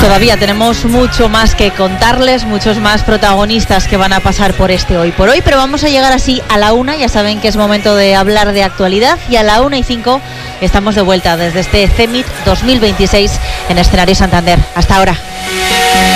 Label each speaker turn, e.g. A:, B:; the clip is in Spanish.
A: Todavía tenemos mucho más que contarles, muchos más protagonistas que van a pasar por este Hoy por Hoy, pero vamos a llegar así a la 1, ya saben que es momento de hablar de actualidad, y a la 1:05 estamos de vuelta desde este CEMIT 2026 en Escenario Santander. Hasta ahora.